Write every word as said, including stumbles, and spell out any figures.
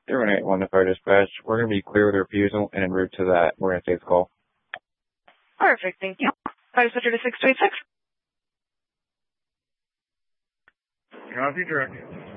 Zero eight one to fire dispatch. We're going to be clear with refusal and en route to that. We're going to take the call. Perfect, thank you. five hundred to six two eight six. Copy, direct.